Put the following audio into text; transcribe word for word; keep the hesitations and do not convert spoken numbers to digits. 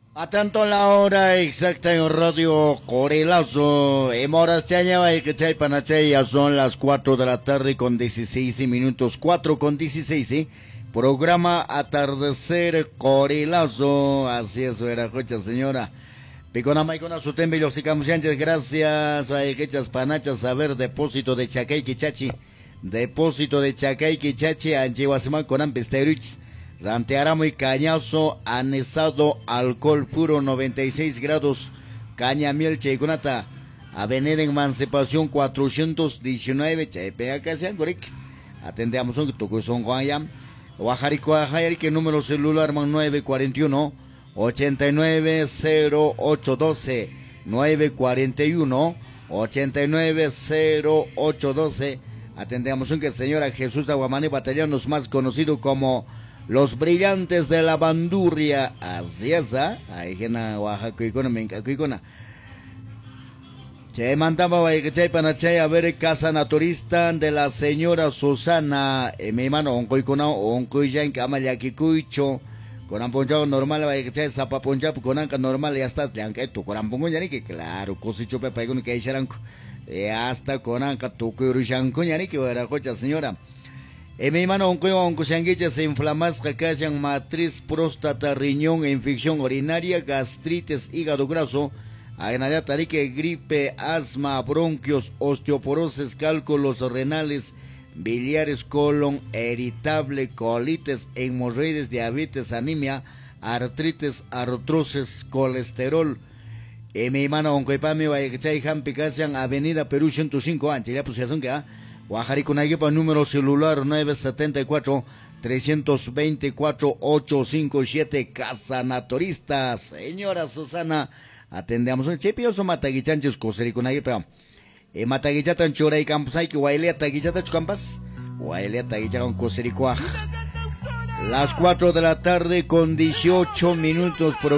A tanto la hora exacta en Radio Corelazo, en horas chañaba y que chay panachay, ya son las cuatro de la tarde con dieciséis minutos, cuatro con dieciséis, ¿eh? Programa Atardecer Corelazo, así es, veracocha señora. Picona maicona su tembe y los Sánchez, gracias a Ejechas Panachas, a ver, depósito de Chacay Quichachi, depósito de Chacay Quichachi, Anchihuasimán con Ampesteruch. Rantearamo y cañazo, anesado, alcohol puro, noventa y seis grados, caña miel, cheiconata, avenida Emancipación cuatrocientos diecinueve, chepea casi angorek, atendemos un toco son guayam, Oaxarico, que número celular man nueve cuarenta y uno, ochenta y nueve, cero ocho doce, nueve cuarenta y uno, ochenta y nueve, cero ocho doce, atendemos un que señora Jesús Aguamani, batallones más conocido como Los Brillantes de la Bandurria, así es, ¿ah? Ahí gena Oaxaca y con Menca Cuicona. Che mandaba Baichay Panachay a ver casa naturista de la señora Susana, eh, mi hermano Oncoicona, Oncoiyan, Camayaki Cuicho, con amponchado normal, Baichay, Zapaponcha, con anca normal, ya está, tu con ampongo ya ni que claro, cosicho pepa con que hay charanco, hasta con anca tu curushanco ya ni que era cocha señora. En mi mano, un cuello, un cushanguiche se inflamas, cacacian matriz, próstata, riñón, infección urinaria, gastritis, hígado graso, aganayatarique, gripe, asma, bronquios, osteoporosis, cálculos renales, biliares, colon, irritable, colitis, hemorroides, diabetes, anemia, artritis, artrosis, colesterol. En mi mano, un cuepami, vayachay, jampicacian, avenida Perú ciento cinco, ancha, ya pusieron que ah. Guajaricunayepa, número celular nueve siete cuatro, tres dos cuatro, ocho cinco siete, Casa Naturista. Señora Susana, atendemos un chipioso mataguichanches, cosericunayepa. E mataguichatan chora y campos, hay que guailea taguichata chucampas, guailea taguichatan cosericuaj. Las cuatro de la tarde con dieciocho minutos.